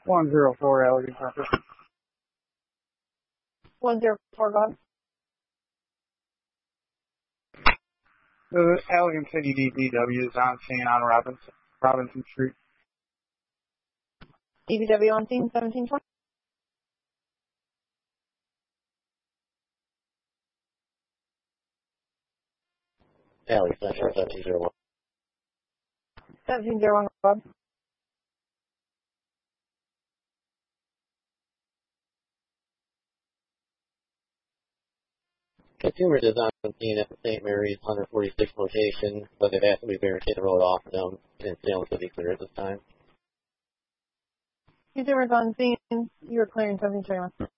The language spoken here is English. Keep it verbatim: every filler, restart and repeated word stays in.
one zero four Elegant Center. one zero four, go ahead. The Elegant City D P W is on scene on Robinson, Robinson Street. D P W on scene, seventeen twenty. Alley Center, seventeen zero one. seventeen zero one, go ahead. Consumers is on scene at the Saint Mary's one forty-six location, but they've asked that we barricade the road off them, and Salem City clear at this time. Consumers on scene, you're clearing seventeen twenty-one.